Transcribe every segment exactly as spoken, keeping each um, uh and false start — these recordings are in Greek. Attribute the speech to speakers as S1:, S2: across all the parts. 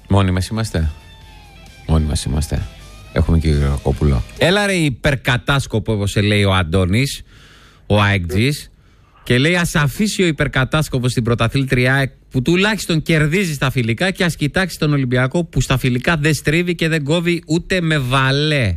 S1: Μόνοι μας είμαστε. Μόνοι μας είμαστε. Έχουμε και Γεωργακόπουλο. Έλα ρε υπερκατάσκοπο, όπως σε λέει ο Αντώνης, ο ΑΕΚΤΖΙς, και λέει ας αφήσει ο υπερκατάσκοπος στην πρωταθλήτρια ΑΕΚ που τουλάχιστον κερδίζει στα φιλικά και ας κοιτάξει τον Ολυμπιακό που στα φιλικά δεν στρίβει και δεν κόβει ούτε με βαλέ.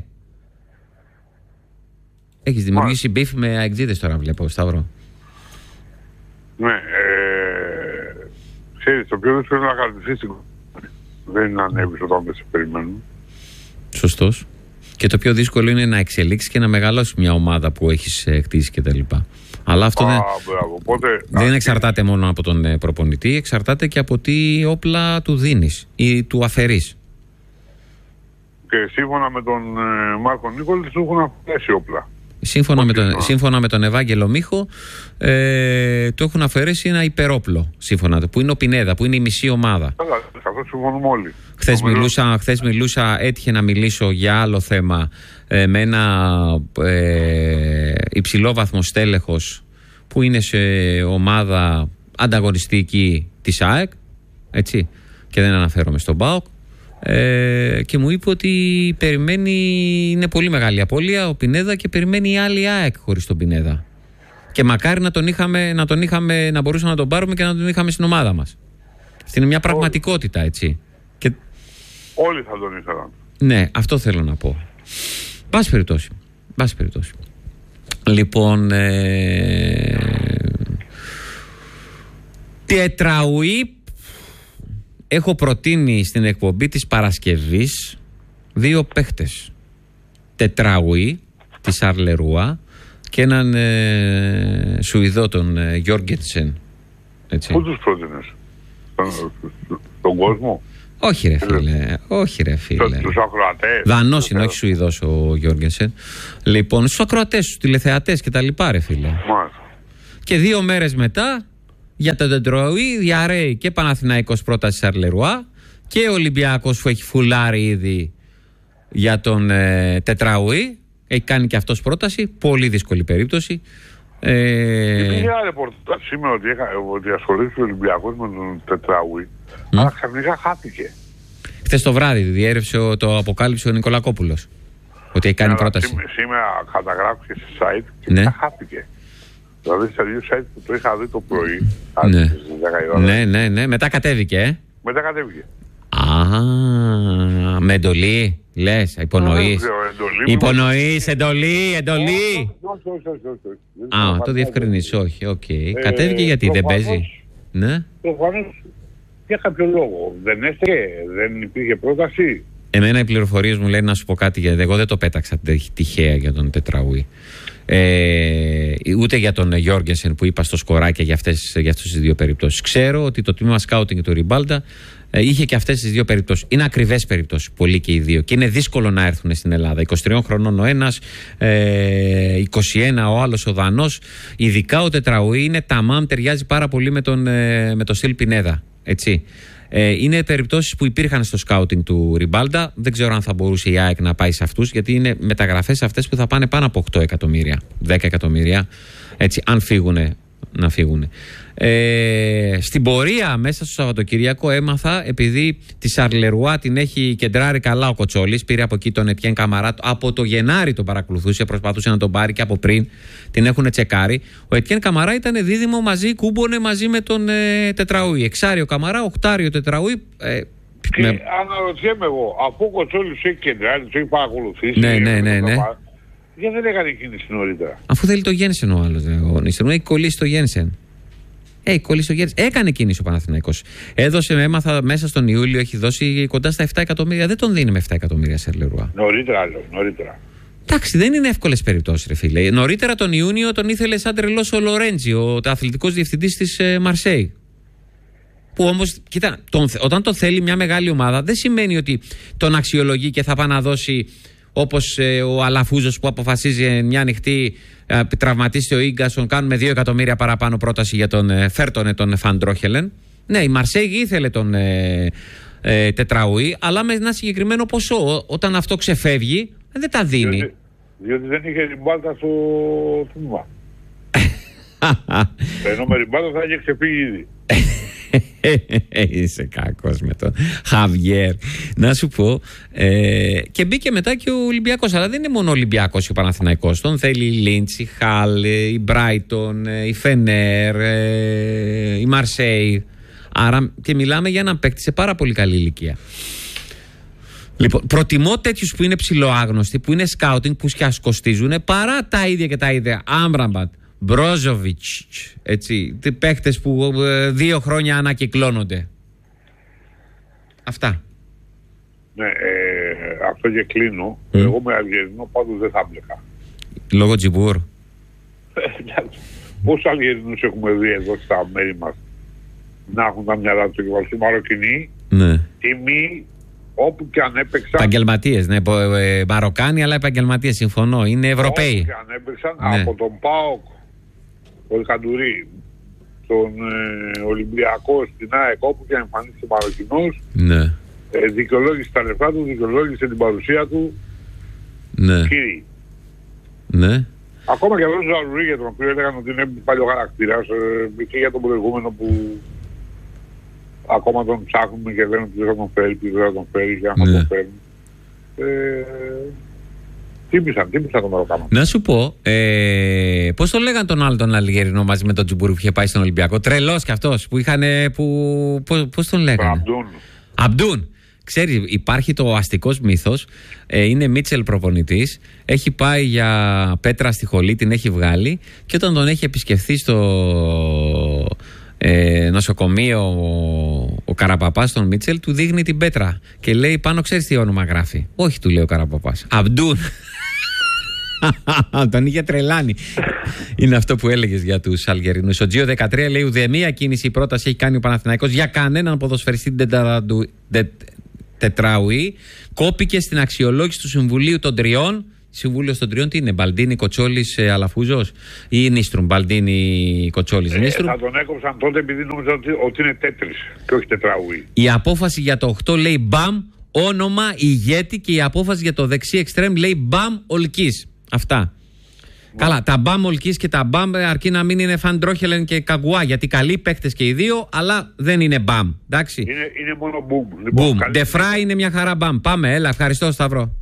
S1: Έχεις δημιουργήσει μπιφ με αεξίδες τώρα, βλέπω, Σταύρο.
S2: Ναι, ε, ξέρεις, το πιο δύσκολο είναι να κρατηθείς στην κομμάτια. Δεν είναι να ανέβεις όταν δεν σε περιμένουν.
S1: Σωστός. Και το πιο δύσκολο είναι να εξελίξεις και να μεγαλώσεις μια ομάδα που έχεις ε, χτίσει κτλ. Αλλά αυτό
S2: Α,
S1: δεν,
S2: μπράβο. Οπότε,
S1: δεν
S2: α,
S1: εξαρτάται μόνο από τον ε, προπονητή, εξαρτάται και από τι όπλα του δίνεις ή του αφαιρείς.
S2: Και σύμφωνα με τον ε, Μάρκο Νίκολη, του έχουν αφαιρέσει όπλα.
S1: Σύμφωνα με, τον, σύμφωνα με τον Ευάγγελο Μίχο, ε, του έχουν αφαιρέσει ένα υπερόπλο. Σύμφωνα, που είναι ο Πινέδα, που είναι η μισή ομάδα.
S2: Καλά, αυτό συμφωνούμε όλοι.
S1: Χθες μιλούσα, χθες μιλούσα, έτυχε να μιλήσω για άλλο θέμα ε, με ένα ε, υψηλόβαθμο στέλεχος που είναι σε ομάδα ανταγωνιστική της ΑΕΚ, έτσι, και δεν αναφέρομαι στον ΠΑΟΚ. Ε, και μου είπε ότι περιμένει, είναι πολύ μεγάλη απώλεια ο Πινέδα και περιμένει η άλλη ΑΕΚ χωρίς τον Πινέδα. Και μακάρι να τον είχαμε, να τον είχαμε, να μπορούσαμε να τον πάρουμε και να τον είχαμε στην ομάδα μας. Αυτή είναι μια πραγματικότητα, έτσι. Και...
S2: όλοι θα τον ήθελαν.
S1: Ναι, αυτό θέλω να πω. Πάση περιπτώσει. Πάση περιπτώσει. Λοιπόν, ε... Τετραουή. Έχω προτείνει στην εκπομπή της Παρασκευής δύο παίχτες. Τετραουή της Αρλερούα και έναν ε, Σουηδό, τον ε, Γιόργενσεν.
S2: Πού τους πρότεινες? Τον, τον κόσμο?
S1: Όχι ρε φίλε, όχι ρε φίλε.
S2: Τους ακροατές.
S1: Δανός είναι, όχι Σουηδός ο Γιόργενσεν. Λοιπόν, στους ακροατές, στους τηλεθεατές και τα λοιπά ρε φίλε.
S2: Μάλιστα.
S1: Και δύο μέρες μετά, για τον Τετραουή διαρρέει και Παναθηναϊκός πρόταση Σαρλερουά και Ολυμπιακός που έχει φουλάρει ήδη για τον ε, Τετραουή. Έχει κάνει και αυτός πρόταση. Πολύ δύσκολη περίπτωση. Ε...
S2: Υπήρχε ένα ρεπορτάζ σήμερα ότι, ότι ασχολήθηκε ο Ολυμπιακός με τον Τετραουή, mm. αλλά ξαφνικά χάθηκε.
S1: Χθες το βράδυ διέρευσε, το αποκάλυψε ο Νικολακόπουλος ότι έχει κάνει yeah, πρόταση.
S2: Σήμα, σήμερα καταγράφηκε σε site και
S1: ναι.
S2: χάθηκε. Δηλαδή σε δύο site που το είχα δει το πρωί.
S1: Ναι. ναι, ναι, ναι. Μετά κατέβηκε, ε.
S2: Μετά κατέβηκε.
S1: Α, με εντολή, λες, υπονοείς. Υπονοείς, εντολή, εντολή.
S2: Όχι, όχι, όχι.
S1: Α, το διευκρινίσεις, όχι, οκ. Κατέβηκε γιατί δεν παίζει. Ναι.
S2: Προφανώς για κάποιο λόγο. Δεν έστεκε, δεν υπήρχε πρόταση.
S1: Εμένα οι πληροφορίες μου λένε να σου πω κάτι, γιατί εγώ δεν το πέταξα τυχαία για τον Τετραουή. Ε, ούτε για τον Γιόργενσεν που είπα στο σκοράκι για, αυτές, για αυτές τις δύο περιπτώσεις. Ξέρω ότι το τμήμα σκάουτινγκ του Ριμπάλντα ε, είχε και αυτές τις δύο περιπτώσεις. Είναι ακριβές περιπτώσεις, πολλοί και οι δύο. Και είναι δύσκολο να έρθουν στην Ελλάδα. είκοσι τριών χρονών ο ένας, ε, είκοσι ένα ο άλλος ο Δανός. Ειδικά ο Τετραουή είναι ταμάμ, ταιριάζει πάρα πολύ με τον, ε, με το στυλ Πινέδα. Έτσι. Ε, είναι περιπτώσεις που υπήρχαν στο σκάουτινγκ του Ριμπάλντα. Δεν ξέρω αν θα μπορούσε η ΑΕΚ να πάει σε αυτούς, γιατί είναι μεταγραφές αυτές που θα πάνε πάνω από οκτώ εκατομμύρια, δέκα εκατομμύρια. Έτσι, αν φύγουν, να φύγουν. Ε, στην πορεία, μέσα στο Σαββατοκύριακο, έμαθα, επειδή τη Σαρλερουά την έχει κεντράρει καλά ο Κοτσόλης, πήρε από εκεί τον Ετιέν Καμαρά, από το Γενάρη τον παρακολουθούσε, προσπαθούσε να τον πάρει και από πριν, την έχουν τσεκάρει. Ο Ετιέν Καμαρά ήταν δίδυμο μαζί, κούμπονε μαζί με τον ε, Τετραουή. Εξάριο Καμαρά, οκτάριο Τετραουή. Ε,
S2: και
S1: με...
S2: αναρωτιέμαι εγώ, αφού ο Κοτσόλης έχει κεντράρει, του έχει παρακολουθήσει.
S1: Ναι, ναι, ναι. ναι.
S2: Γιατί δεν έκανε κίνηση νωρίτερα?
S1: Αφού θέλει το Γένσεν ο άλλος. Έχει κολλήσει το Γένσεν. Έχει κολλήσει το Γένσεν. Έκανε κίνηση ο Παναθηναϊκός. Έδωσε, έμαθα μέσα στον Ιούλιο, έχει δώσει κοντά στα επτά εκατομμύρια. Δεν τον δίνει με επτά εκατομμύρια σε Σαρλερουά.
S2: Νωρίτερα, λέω, νωρίτερα.
S1: Εντάξει, δεν είναι εύκολες περιπτώσεις, ρε φίλε. Νωρίτερα τον Ιούνιο τον ήθελε σαν τρελός ο Λορέντζι, ο αθλητικός διευθυντής της ε, Μαρσέη. Που όμως, κοίτα, τον, όταν το θέλει μια μεγάλη ομάδα, δεν σημαίνει ότι τον αξιολογεί και θα πάει να δώσει. Όπως ε, ο Αλαφούζος που αποφασίζει μια νυχτή, ε, τραυματίσει ο Ίγκασον, κάνουμε δύο εκατομμύρια παραπάνω πρόταση για τον ε, Φέρτονε, τον Φαντρόχελεν. Ναι, η Μαρσέγη ήθελε τον ε, ε, Τετραουή, αλλά με ένα συγκεκριμένο ποσό. Όταν αυτό ξεφεύγει, δεν τα δίνει.
S2: Διότι, διότι δεν είχε ριμπάλτα στο τμήμα. Ενώ με ριμπάλτα θα είχε ξεφύγει ήδη.
S1: Είσαι κακός με τον Χαβιέρ. Να σου πω. Ε, και μπήκε μετά και ο Ολυμπιακός. Αλλά δεν είναι μόνο ο Ολυμπιακός και ο Παναθηναϊκός. Τον θέλει η Λίντς, η Χαλ, η Μπράιτον, η Φενέρ, η Μαρσέη. Άρα και μιλάμε για έναν παίκτη σε πάρα πολύ καλή ηλικία. Λοιπόν, προτιμώ τέτοιους που είναι ψιλοάγνωστοι, που είναι σκάουτινγκ, που σκιασκοστίζουν, παρά τα ίδια και τα ίδια. Άμραμπατ, Μπρόζοβιτς, έτσι, παίχτες που ε, δύο χρόνια ανακυκλώνονται. Αυτά.
S2: Ναι, ε, αυτό και κλείνω. Mm. Εγώ με Αλγερινό πάντως δεν θα μπλεκά.
S1: Λόγω Τζιμπούρ.
S2: Πόσους Αλγερινούς έχουμε δει εδώ στα μέρη μας να έχουν τα μυαλά του και βαλσού Μαροκινοί,
S1: ναι.
S2: Τιμή, όπου και αν έπαιξαν.
S1: Επαγγελματίες, ναι, ε, Μαροκάνοι, αλλά επαγγελματίες, συμφωνώ. Είναι Ευρωπαίοι.
S2: Όπου και αν έπαιξαν,
S1: ναι.
S2: Από τον ΠΑΟΚ, τον Καντουρί, τον ε, Ολυμπιακό, στην ΑΕΚ, όπου και αν εμφανίστηκε Μαροκινός, ναι. ε, δικαιολόγησε τα λεφτά του, δικαιολόγησε την παρουσία του.
S1: Ναι.
S2: Κύριοι.
S1: Ναι.
S2: Ακόμα και αυτόν τον Ζαρουρί, για τον οποίο έλεγαν ότι είναι παλιό χαρακτήρας, ε, και για τον προηγούμενο που ακόμα τον ψάχνουμε και λένε ότι δεν θα τον φέρει, ότι δεν θα τον φέρει και αν θα τον φέρει. Ε, τίμησαν, τίμησαν τον Μαροκάνο.
S1: Να σου πω, ε, πώς το λέγαν τον άλλο τον Αλγερινό μαζί με τον Τζιμπούρου που είχε πάει στον Ολυμπιακό. Τρελός κι αυτός που είχαν. Που, πώς, πώς τον λέγανε.
S2: Αμπτούν.
S1: Αμπτούν. Ξέρει, υπάρχει το αστικός μύθος. Ε, είναι Μίτσελ προπονητής. Έχει πάει για πέτρα στη Χολή, την έχει βγάλει. Και όταν τον έχει επισκεφθεί στο ε, νοσοκομείο ο, ο Καραπαπάς, τον Μίτσελ, του δείχνει την πέτρα. Και λέει πάνω, ξέρεις τι όνομα γράφει. Όχι, του λέει ο Καραπαπάς. Αμπτούν. Τον είχε τρελάνει. Είναι αυτό που έλεγες για τους Αλγερινούς. Ο Τζίο δεκατρία λέει: ουδέμια κίνηση η πρόταση έχει κάνει ο Παναθηναϊκός για κανέναν ποδοσφαιριστή τετράουι. Κόπηκε στην αξιολόγηση του Συμβουλίου των Τριών. Συμβούλιο των Τριών τι είναι, Μπαλντίνη, Κοτσόλης, Αλαφούζος ή Νίστρουμ, Μπαλντίνη, Κοτσόλης, Νίστρουμ.
S2: Ε, θα τον έκοψαν τότε επειδή νόμιζαν ότι, ότι είναι τέτρις και όχι τετράουι.
S1: Η απόφαση για το οκτώ λέει μπαμ, όνομα, ηγέτη, και η απόφαση για το δεξί εξτρέμ λέει μπαμ, Ολκής. Αυτά. Mm. Καλά, τα μπαμ Ολκής και τα μπαμ αρκεί να μην είναι Φαντρόχελεν και Καγκουά, γιατί καλοί παίχτες και οι δύο, αλλά δεν είναι μπαμ. Εντάξει.
S2: Είναι, είναι μόνο μπουμ.
S1: Μπουμ. Ντεφρά είναι μια χαρά μπαμ. Πάμε, έλα, ευχαριστώ Σταυρό.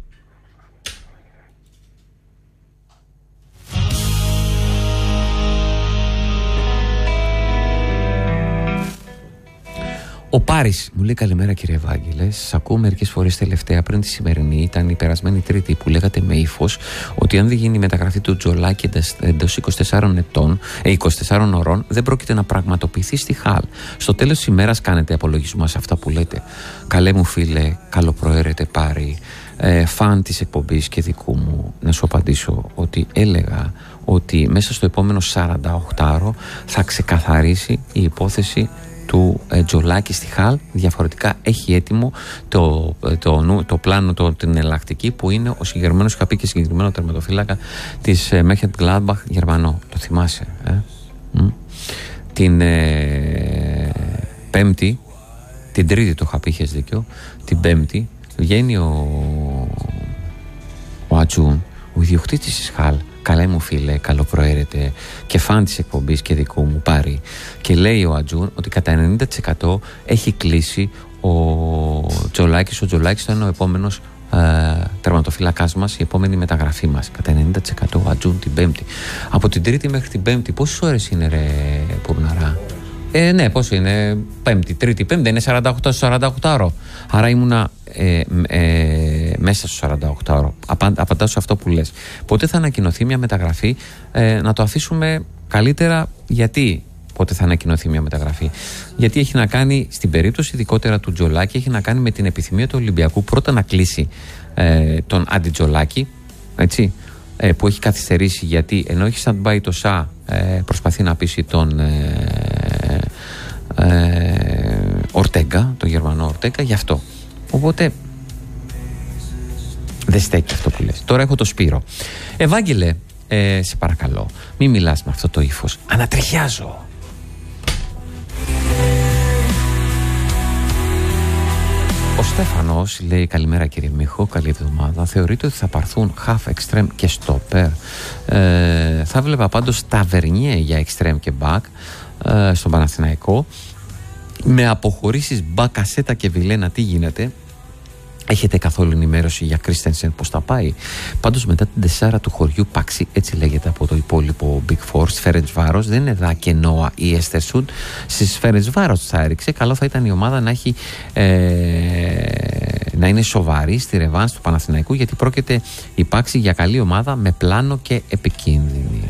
S1: Ο Πάρης μου λέει: καλημέρα κύριε Ευάγγελε. Σας ακούω μερικές φορές τελευταία, πριν τη σημερινή, ήταν η περασμένη Τρίτη, που λέγατε με ύφος ότι αν δεν γίνει η μεταγραφή του Τζολάκη εντός είκοσι τεσσάρων ετών, ε, είκοσι τεσσάρων ωρών, δεν πρόκειται να πραγματοποιηθεί στη Χαλ. Στο τέλος της ημέρας κάνετε απολογισμό σε αυτά που λέτε. Καλέ μου φίλε, καλοπροαίρετε Πάρη, ε, φαν της εκπομπής και δικού μου, να σου απαντήσω ότι έλεγα ότι μέσα στο επόμενο σαρανταοκτάωρο θα ξεκαθαρίσει η υπόθεση του ε, Τζολάκη στη Χαλ. Διαφορετικά έχει έτοιμο το, το, το πλάνο, το, την εναλλακτική, που είναι ο συγκεκριμένος, είχα πει και συγκεκριμένο τερματοφύλακα της ε, Μέχετ Γκλάντμπαχ, Γερμανό. Το θυμάσαι, ε? Mm. Την ε, Πέμπτη, την Τρίτη το είχα πει, είχες δίκιο. Την Πέμπτη βγαίνει ο, ο Ατζούν, ο ιδιοκτήτης της Χαλ. Καλέ μου φίλε, καλοπροαίρετε και φαν της εκπομπής και δικού μου Πάρη, και λέει ο Ατζούν ότι κατά ενενήντα τοις εκατό έχει κλείσει ο Τζολάκης. Ο Τζολάκης θα είναι ο επόμενος ε, τερματοφύλακάς μας, η επόμενη μεταγραφή μας. Κατά ενενήντα τοις εκατό ο Ατζούν την Πέμπτη. Από την Τρίτη μέχρι την Πέμπτη πόσες ώρες είναι ρε Πουρναρά? Ε, ναι, πόσο είναι? Πέμπτη, Τρίτη, Πέμπτη, είναι σαράντα οκτώ σαράντα οκτώ ώρο. Άρα ήμουνα ε, ε, μέσα στο σαράντα οκτώ ώρο. Απαντάω σε αυτό που λες. Πότε θα ανακοινωθεί μια μεταγραφή? Ε, να το αφήσουμε καλύτερα. Γιατί πότε θα ανακοινωθεί μια μεταγραφή? Γιατί έχει να κάνει, στην περίπτωση ειδικότερα του Τζολάκη, έχει να κάνει με την επιθυμία του Ολυμπιακού πρώτα να κλείσει ε, τον Αντιτζολάκη, έτσι, ε, που έχει καθυστερήσει, γιατί ενώ έχει stand-by το ΣΑ, ε, προσπαθεί να πείσει τον ε, ε, Ορτέγκα, τον Γερμανό Ορτέγκα, γι' αυτό. Οπότε δεν στέκει αυτό που λες. Τώρα έχω το Σπύρο. Ευάγγελε, ε, σε παρακαλώ, μην μιλάς με αυτό το ύφος. Ανατριχιάζω. Ο Στέφανος λέει: καλημέρα κύριε Μίχο, καλή εβδομάδα. Θεωρείτε ότι θα πάρθουν half, extreme και stopper? Ε, θα βλέπα πάντως Ταβερνιέ για extreme και back ε, στον Παναθηναϊκό. Με αποχωρήσεις Μπακασέτα και Βιλένα, τι γίνεται? Έχετε καθόλου ενημέρωση για Κρίστενσεν πώς θα πάει? Πάντως μετά την τεσσάρα του χωριού Πάξι, έτσι λέγεται από το υπόλοιπο Big Four, Φέρεντσβάρος, δεν είναι δα και Νόα ή Έστερσουντ. Στις Φέρεντσβάρος θα έριξε. Καλό θα ήταν η ομάδα να έχει ε, να είναι σοβαρή στη ρεβάνς του Παναθηναϊκού, γιατί πρόκειται η Πάξι για καλή ομάδα με πλάνο και επικίνδυνη.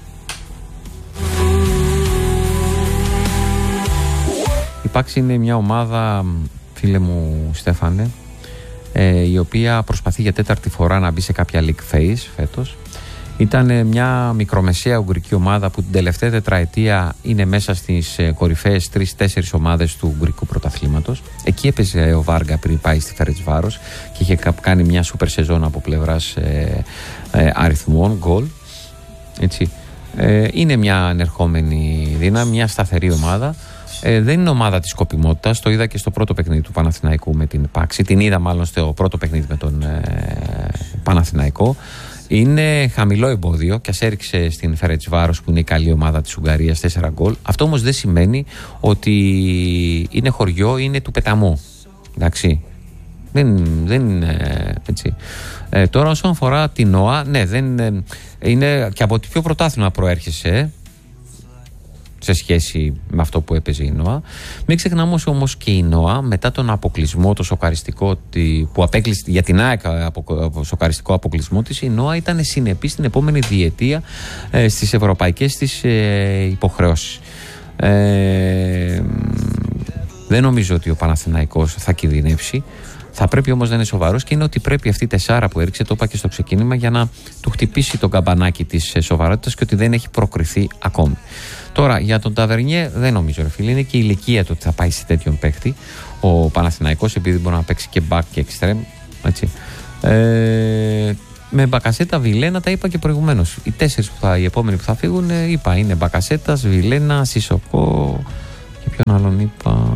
S1: Η Πάξι είναι μια ομάδα, φίλε μου Στέφανε, ε, η οποία προσπαθεί για τέταρτη φορά να μπει σε κάποια league phase φέτος. Ήταν μια μικρομεσαία ουγγρική ομάδα που την τελευταία τετραετία είναι μέσα στις κορυφαίες τρεις-τέσσερις ομάδες του ουγγρικού πρωταθλήματος. Εκεί έπαιζε ο Βάργα πριν πάει στη Φερεντσβάρος και είχε κάνει μια σούπερ σεζόν από πλευράς ε, ε, αριθμών, γκολ. Έτσι. Ε, είναι μια ανερχόμενη δύναμη, μια σταθερή ομάδα. Ε, δεν είναι ομάδα της σκοπιμότητας. Το είδα και στο πρώτο παιχνίδι του Παναθηναϊκού με την Πάξι. Την είδα μάλλον στο πρώτο παιχνίδι με τον ε, Παναθηναϊκό. Είναι χαμηλό εμπόδιο και ας έριξε στην Φερεντσβάρος, που είναι η καλή ομάδα της Ουγγαρίας, τέσσερα γκολ. Αυτό όμως δεν σημαίνει ότι είναι χωριό, είναι του πεταμού. Εντάξει. Δεν, δεν είναι έτσι. Ε, τώρα όσον αφορά την ΝΟΑ, ναι, δεν, ε, είναι και από το πιο πρωτάθλημα προέρχεσαι σε σχέση με αυτό που έπαιζε η ΝΟΑ. Μην ξεχνάμε όμως και η ΝΟΑ, μετά τον αποκλεισμό, το σοκαριστικό που απέκλεισε για την ΑΕΚ, σοκαριστικό αποκλεισμό της, η ΝΟΑ ήταν συνεπής στην επόμενη διετία ε, στις ευρωπαϊκές της ε, υποχρεώσεις. Ε, δεν νομίζω ότι ο Παναθηναϊκός θα κινδυνεύσει. Θα πρέπει όμως να είναι σοβαρός, και είναι ότι πρέπει αυτή η τεσσάρα που έριξε, το είπα και στο ξεκίνημα, για να του χτυπήσει το καμπανάκι της σοβαρότητας και ότι δεν έχει προκριθεί ακόμη. Τώρα για τον Ταβερνιέ δεν νομίζω, ρε φίλε, είναι και η ηλικία του ότι θα πάει σε τέτοιον παίχτη ο Παναθηναϊκός, επειδή μπορεί να παίξει και back και extreme. Έτσι. Ε, με Μπακασέτα, Βιλένα, τα είπα και προηγουμένως. Οι τέσσερις που θα, οι επόμενοι που θα φύγουν, είπα, είναι Μπακασέτας, Βιλένα, Σισοκό και ποιον άλλον είπα.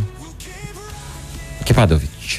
S1: Και Πάντοβιτς.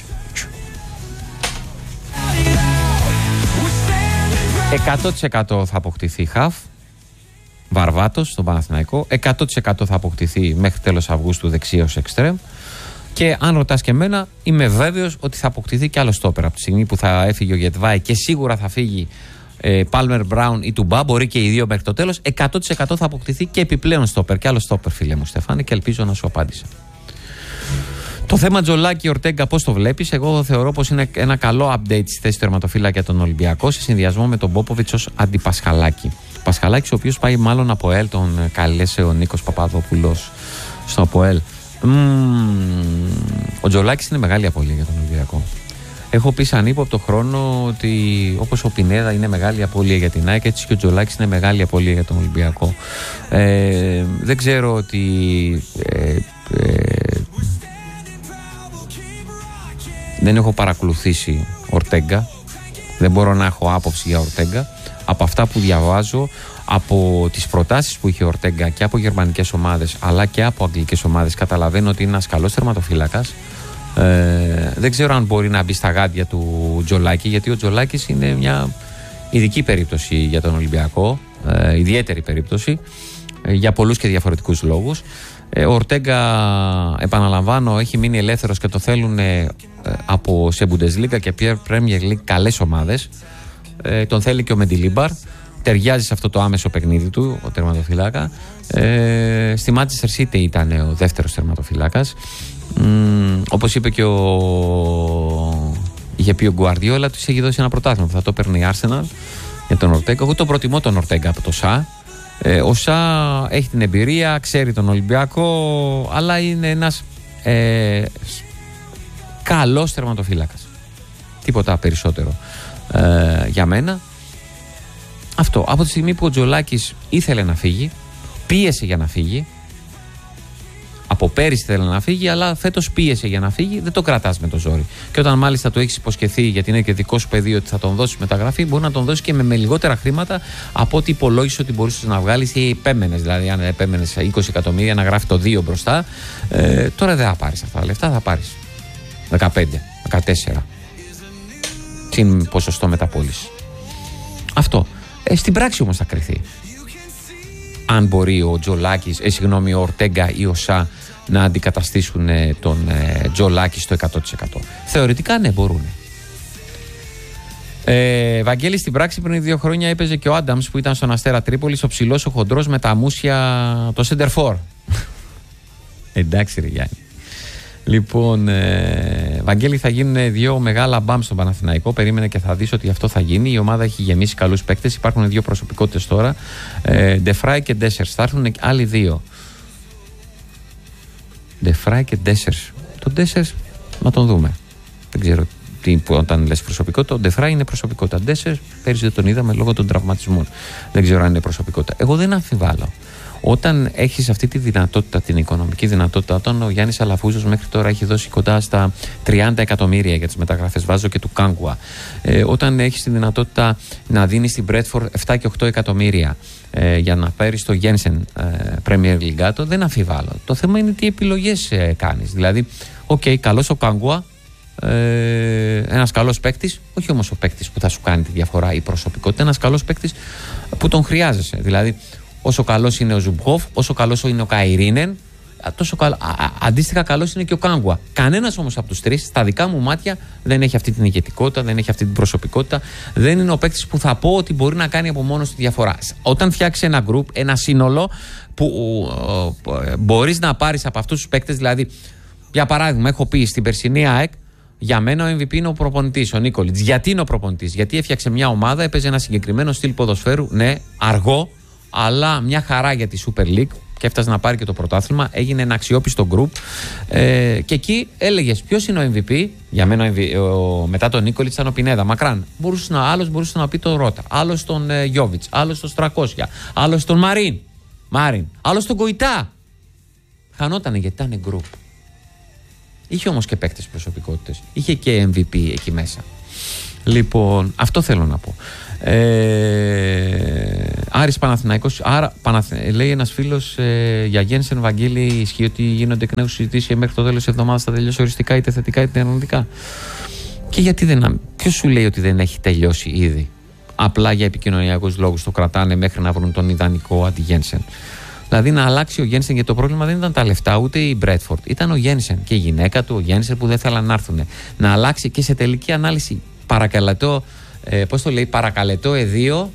S1: εκατό τοις εκατό θα αποκτηθεί χαφ Βαρβάτος στον Παναθηναϊκό, εκατό τοις εκατό θα αποκτηθεί μέχρι τέλος Αυγούστου δεξί ως εξτρέμ, και αν ρωτάς και εμένα, είμαι βέβαιος ότι θα αποκτηθεί και άλλο στόπερ από τη στιγμή που θα έφυγε ο Γετβάη, και σίγουρα θα φύγει Πάλμερ, Μπράουν ή Τουμπά, μπορεί και οι δύο μέχρι το τέλος. εκατό τοις εκατό θα αποκτηθεί και επιπλέον στόπερ, και άλλο στόπερ, φίλε μου Στεφάνη, και ελπίζω να σου απάντησα. Το θέμα Τζολάκη Ορτέγκα, πώς το βλέπεις? Εγώ θεωρώ πως είναι ένα καλό update στη θέση του τερματοφύλακα για τον Ολυμπιακό, σε συνδυασμό με τον Πόποβιτς ως αντιπασχαλάκη. Πασχαλάκης, ο οποίος πάει μάλλον από ΕΛ, τον καλέσε ο Νίκος Παπαδόπουλος στο ΑΠΟΕΛ. Mm, ο Τζολάκης είναι μεγάλη απώλεια για τον Ολυμπιακό. Έχω πει σαν ύποπτο χρόνο ότι όπως ο Πινέδα είναι μεγάλη απώλεια για την ΑΕΚ, έτσι και ο Τζολάκης είναι μεγάλη απώλεια για τον Ολυμπιακό. Ε, δεν ξέρω ότι ε, ε, δεν έχω παρακολουθήσει Ορτέγκα, δεν μπορώ να έχω άποψη για Ορτέγκα. Από αυτά που διαβάζω, από τις προτάσεις που είχε ο Ορτέγκα και από γερμανικές ομάδες αλλά και από αγγλικές ομάδες, καταλαβαίνω ότι είναι ένας καλός τερματοφύλακας. Ε, δεν ξέρω αν μπορεί να μπει στα γάντια του Τζολάκη, γιατί ο Τζολάκης είναι μια ειδική περίπτωση για τον Ολυμπιακό, ε, ιδιαίτερη περίπτωση, ε, για πολλούς και διαφορετικούς λόγους. Ε, ο Ορτέγκα, επαναλαμβάνω, έχει μείνει ελεύθερος και το θέλουν ε, από σε Bundesliga και Premier League καλές ομάδες. Ε, τον θέλει και ο Μεντιλίμπαρ. Ταιριάζει σε αυτό το άμεσο παιχνίδι του ο τερματοφυλάκα. Ε, στη Manchester City ήταν ο δεύτερος τερματοφυλάκας. Mm, όπως είπε και ο... είχε πει ο Γκουαρδιόλα, του είχε δώσει ένα πρωτάθλημα που θα το παίρνει η Arsenal για τον Ορτέγκα. Εγώ τον προτιμώ τον Ορτέγκα από το Σα. Ε, ο Σα έχει την εμπειρία, ξέρει τον Ολυμπιακό, αλλά είναι ένας ε, καλός τερματοφύλακας. Τίποτα περισσότερο ε, για μένα. Αυτό. Από τη στιγμή που ο Τζολάκης ήθελε να φύγει, πίεσε για να φύγει. Από πέρυσι ήθελε να φύγει, αλλά φέτος πίεσε για να φύγει. Δεν το κρατάς με το ζόρι. Και όταν μάλιστα το έχεις υποσχεθεί, γιατί είναι και δικό σου πεδίο, ότι θα τον δώσεις μεταγραφή, μπορεί να τον δώσεις και με, με λιγότερα χρήματα από ό,τι υπολόγισε ότι μπορούσες να βγάλεις ή επέμενες. Δηλαδή, αν επέμενες είκοσι εκατομμύρια να γράφει το δύο μπροστά, ε, τώρα δεν θα πάρεις αυτά τα λεφτά, θα πάρεις δεκαπέντε, δεκατέσσερα. Συν ποσοστό μεταπώληση. Αυτό. Ε, στην πράξη όμως θα κρυθεί. Αν μπορεί ο Τζολάκης, ε, συγγνώμη, ο Ορτέγκα ή ο Σα να αντικαταστήσουν τον Τζολάκη στο εκατό τοις εκατό. Θεωρητικά ναι, μπορούν. Ε, Βαγγέλη, στην πράξη πριν δύο χρόνια έπαιζε και ο Άνταμς που ήταν στον Αστέρα Τρίπολης, ο ψηλός, ο χοντρός με τα μουσια, το center for. Εντάξει ρε Γιάννη. Λοιπόν, ε, Βαγγέλη, θα γίνουν δύο μεγάλα μπαμ στον Παναθηναϊκό. Περίμενε και θα δεις ότι αυτό θα γίνει. Η ομάδα έχει γεμίσει καλούς παίκτες. Υπάρχουν δύο προσωπικότητες τώρα. Ε, Ντεφράι και Ντέσσερς. Θα έρθουν άλλοι δύο. Ντεφράι και Ντέσσερς. Το Ντέσσερς να τον δούμε. Δεν ξέρω τι, που, όταν λες προσωπικότητα. Ο Ντεφράι είναι προσωπικότητα. Ντέσσερς πέρυσι δεν τον είδαμε λόγω των τραυματισμών. Δεν ξέρω αν είναι προσωπικότητα. Εγώ δεν αμφιβάλλω. Όταν έχεις αυτή τη δυνατότητα, την οικονομική δυνατότητα, όταν ο Γιάννης Αλαφούζος μέχρι τώρα έχει δώσει κοντά στα τριάντα εκατομμύρια για τις μεταγραφές, βάζω και του Κάγκουα, ε, όταν έχεις τη δυνατότητα να δίνεις στην Μπρέτφορντ επτά και οκτώ εκατομμύρια ε, για να πάρεις το Γένσεν ε, Premier League, δεν αμφιβάλλω. Το θέμα είναι τι επιλογές ε, κάνεις. Δηλαδή, οκ, okay, καλός ο Κάγκουα, ε, ένας καλός παίκτης, όχι όμως ο παίκτης που θα σου κάνει τη διαφορά η προσωπικότητα, ένας καλός παίκτης που τον χρειάζεσαι. Δηλαδή, όσο καλός είναι ο Ζουμπχόφ, όσο καλός είναι ο Καϊρίνεν, τόσο καλ... α, α, αντίστοιχα καλός είναι και ο Κάγκουα. Κανένας όμως από τους τρεις, στα δικά μου μάτια, δεν έχει αυτή την ηγετικότητα, δεν έχει αυτή την προσωπικότητα, δεν είναι ο παίκτης που θα πω ότι μπορεί να κάνει από μόνος τη διαφορά. Όταν φτιάξει ένα group, ένα σύνολο που ε, ε, μπορείς να πάρεις από αυτούς τους παίκτες, δηλαδή, για παράδειγμα, έχω πει στην περσινή ΑΕΚ, για μένα ο εμ βι πι είναι ο προπονητής, ο Νίκολιτς. Γιατί είναι ο προπονητής? Γιατί έφτιαξε μια ομάδα, έπαιζε ένα συγκεκριμένο στυλ ποδοσφαίρου, ναι, αργό, αλλά μια χαρά για τη Super League και έφτασε να πάρει και το πρωτάθλημα. Έγινε ένα αξιόπιστο group ε, και εκεί έλεγες ποιος είναι ο εμ βι πι. Για μένα ο εμ βι πι, ο, μετά τον Νίκολιτς ήταν ο Πινέδα, μακράν. Μπορούσε να, άλλος μπορούσε να πει τον Ρότα, άλλος τον ε, Γιόβιτς, άλλος τον Στρακόσια, άλλος τον Μαρίν, Μάριν, άλλος τον Κοϊτά. Χανότανε γιατί ήταν group. Είχε όμως και παίκτες προσωπικότητες. Είχε και εμ βι πι εκεί μέσα. Λοιπόν, αυτό θέλω να πω. Ε, Άρης Παναθηναϊκός. Άρα, Παναθη... λέει ένας φίλος ε, για Γένσεν, Βαγγέλη, ισχύει ότι γίνονται εκ νέου συζητήσεις μέχρι το τέλος της εβδομάδας θα τελειώσει οριστικά, είτε θετικά είτε αρνητικά? Και γιατί δεν. Ποιος σου λέει ότι δεν έχει τελειώσει ήδη? Απλά για επικοινωνιακούς λόγους το κρατάνε μέχρι να βρουν τον ιδανικό αντι-Γένσεν. Δηλαδή να αλλάξει ο Γένσεν, γιατί το πρόβλημα δεν ήταν τα λεφτά ούτε η Μπρέτφορντ. Ήταν ο Γένσεν και η γυναίκα του, ο Γένσεν, που δεν θέλαν να έρθουν. Να αλλάξει και σε τελική ανάλυση. Παρακαλετώ, ε, πώς το λέει, παρακαλετώ εδίο.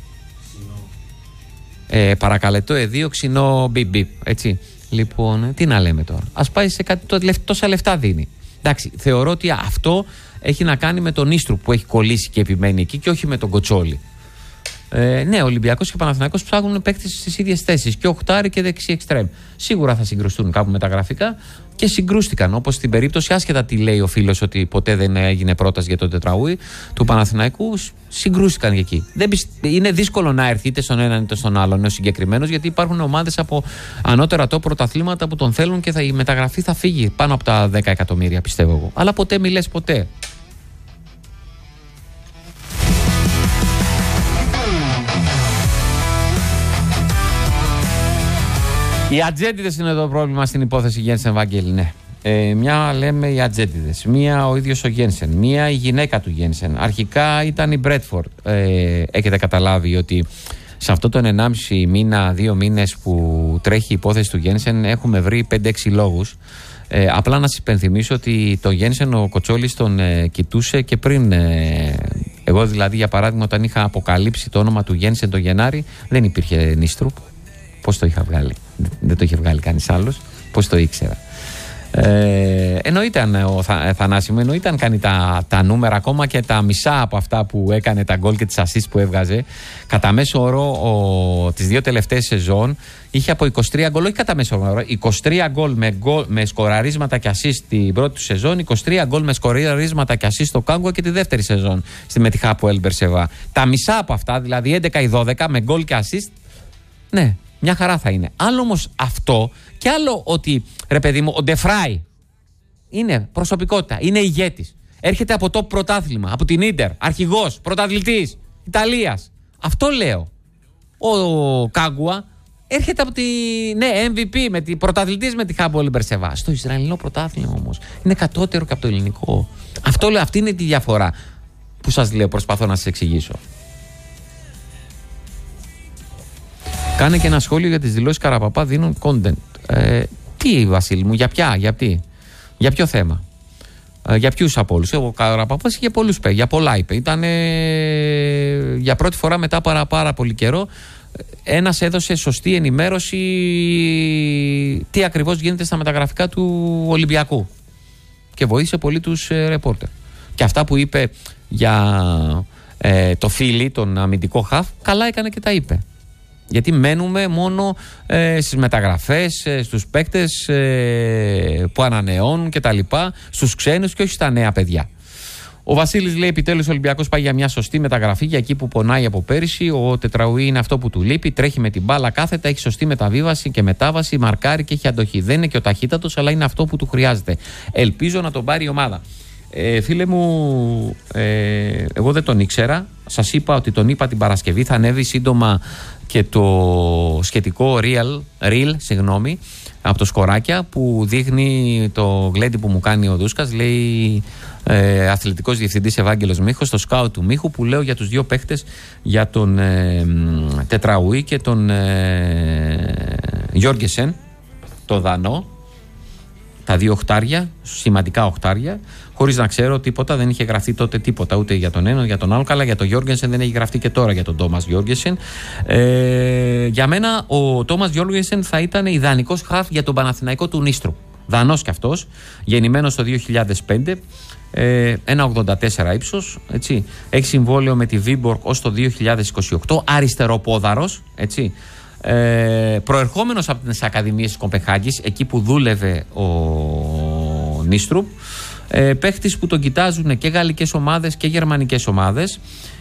S1: Ε, παρακαλετώ εδίο, ξινό μπιπ μπιπ. Έτσι. Λοιπόν, τι να λέμε τώρα. Ας πάει σε κάτι, το, τόσα λεφτά δίνει. Εντάξει, θεωρώ ότι αυτό έχει να κάνει με τον Ίστρου που έχει κολλήσει και επιμένει εκεί και όχι με τον Κοτσόλη. Ε, ναι, ο Ολυμπιακός και ο Παναθηναϊκός ψάχνουν παίκτες στις ίδιες θέσεις, και οχτάρι και δεξί εξτρέμ. Σίγουρα θα συγκρουστούν κάπου με τα γραφικά και συγκρούστηκαν. Όπως στην περίπτωση, άσχετα τι λέει ο φίλος ότι ποτέ δεν έγινε πρόταση για τον Τετραούι του Παναθηναϊκού, συγκρούστηκαν και εκεί. Δεν πισ... Είναι δύσκολο να έρθει είτε στον έναν είτε στον άλλον ο συγκεκριμένος, γιατί υπάρχουν ομάδες από ανώτερα το πρωταθλήματα που τον θέλουν και θα... η μεταγραφή θα φύγει πάνω από τα δέκα εκατομμύρια, πιστεύω εγώ. Αλλά ποτέ μη λες ποτέ. Οι ατζέντιδες είναι το πρόβλημα στην υπόθεση Γένσεν, Βαγγέλη, ναι. Ε, μια λέμε οι ατζέντιδες, μία ο ίδιος ο Γένσεν, μία η γυναίκα του Γένσεν. Αρχικά ήταν η Μπρέτφορντ. Ε, έχετε καταλάβει ότι σε αυτό τον ενάμιση μήνα, δύο μήνες που τρέχει η υπόθεση του Γένσεν έχουμε βρει πέντε έξι λόγους. Ε, απλά να σας υπενθυμίσω ότι το Γένσεν ο Κοτσόλης τον ε, κοιτούσε και πριν. Ε, εγώ δηλαδή, για παράδειγμα, όταν είχα αποκαλύψει το όνομα του Γένσεν το Γενάρη, δεν υπήρχε Νίστρουπ. Πώς το είχα βγάλει? Δεν το είχε βγάλει κανείς άλλος. Πώς το ήξερα? Ε, εννοείται αν ο θα, Θανάση μου, εννοείται αν κάνει τα, τα νούμερα, ακόμα και τα μισά από αυτά που έκανε, τα γκολ και τις assist που έβγαζε. Κατά μέσο όρο ο, τις δύο τελευταίες σεζόν είχε από είκοσι τρία γκολ, όχι κατά μέσο όρο, είκοσι τρία γκολ με, γκολ, με σκοραρίσματα και assist την πρώτη του σεζόν, είκοσι τρία γκολ με σκοραρίσματα και assist στο Κάγκο και τη δεύτερη σεζόν στη Μετιχά που Ελμπερσεβά. Τα μισά από αυτά, δηλαδή έντεκα ή δώδεκα με γκολ και assist, ναι. Μια χαρά θα είναι. Άλλο όμως αυτό, και άλλο ότι, ρε παιδί μου, ο Ντεφράι είναι προσωπικότητα, είναι ηγέτης. Έρχεται από το πρωτάθλημα, από την Ίντερ, αρχηγός, πρωταθλητής Ιταλίας. Αυτό λέω. Ο Κάγκουα έρχεται από τη, ναι, εμ βι πι, με τη πρωταθλητής με τη Χάμπολ Μπερσεβά. Στο Ισραηλινό πρωτάθλημα όμως. Είναι κατώτερο και από το ελληνικό. Αυτό λέω, αυτή είναι τη διαφορά που σας λέω, προσπαθώ να σας εξηγήσω. Κάνε και ένα σχόλιο για τις δηλώσεις Καραπαπά, δίνουν content. Ε, Τι, Βασίλη μου, για ποια, για τι, για ποιο θέμα, ε, για ποιους από όλους? Ο Καραπαπάς για πολλούς, για πολλά είπε. Ήταν για πρώτη φορά μετά πάρα, πάρα πολύ καιρό ένας έδωσε σωστή ενημέρωση τι ακριβώς γίνεται στα μεταγραφικά του Ολυμπιακού και βοήθησε πολύ τους ε, ρεπόρτερ. Και αυτά που είπε για ε, το Φίλι, τον αμυντικό χαφ, καλά έκανε και τα είπε. Γιατί μένουμε μόνο ε, στις μεταγραφές, ε, στους παίκτες ε, που ανανεώνουν και τα λοιπά, στους ξένους και όχι στα νέα παιδιά. Ο Βασίλης λέει: επιτέλους ο Ολυμπιακός πάει για μια σωστή μεταγραφή για εκεί που πονάει από πέρυσι. Ο Τετραουή είναι αυτό που του λείπει. Τρέχει με την μπάλα κάθετα, έχει σωστή μεταβίβαση και μετάβαση, μαρκάρει και έχει αντοχή. Δεν είναι και ο ταχύτατος, αλλά είναι αυτό που του χρειάζεται. Ελπίζω να τον πάρει η ομάδα. Ε, φίλε μου, ε, εγώ δεν τον ήξερα. Σας είπα ότι τον είπα την Παρασκευή. Θα ανέβει σύντομα και το σχετικό reel, reel συγγνώμη, από το Σκοράκια που δείχνει το γλέντι που μου κάνει ο Δούσκας. Λέει ε, αθλητικός διευθυντής Ευάγγελος Μίχος, το σκάουτ του Μίχου, που λέω για τους δύο παίχτες, για τον ε, Τετραουή και τον ε, Γιόργεσεν, το Δανό, τα δύο οχτάρια, σημαντικά οχτάρια, χωρίς να ξέρω τίποτα. Δεν είχε γραφτεί τότε τίποτα ούτε για τον ένα για τον άλλο. Καλά, για τον Γιόργενσεν δεν έχει γραφτεί και τώρα για τον Τόμας Γιόργενσεν. Ε, για μένα ο Τόμας Γιόργενσεν θα ήταν ιδανικός χαφ για τον Παναθηναϊκό του Νίστρου. Δανός κι αυτός, γεννημένος το δύο χιλιάδες πέντε, ε, ένα ογδόντα τέσσερα ύψος, έτσι. Έχει συμβόλαιο με τη Βίμπορκ ως το δύο χιλιάδες είκοσι οκτώ, αριστεροπόδαρος, έτσι. Ε, προερχόμενος από τις Ακαδημίες της Κοπεχάγης, εκεί που δούλευε ο Νίστρουπ, ε, παίχτης που τον κοιτάζουν και γαλλικές ομάδες και γερμανικές ομάδες,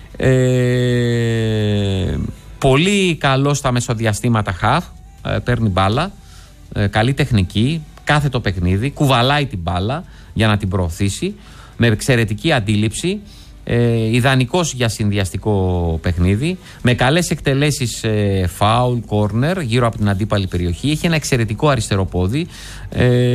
S1: ε, πολύ καλό στα μεσοδιαστήματα χαφ, ε, παίρνει μπάλα, ε, καλή τεχνική, κάθε το παιχνίδι, κουβαλάει την μπάλα για να την προωθήσει, με εξαιρετική αντίληψη. Ε, ιδανικός για συνδυαστικό παιχνίδι, με καλές εκτελέσεις ε, φάουλ, κόρνερ γύρω από την αντίπαλη περιοχή. Έχει ένα εξαιρετικό αριστερό πόδι. Ε,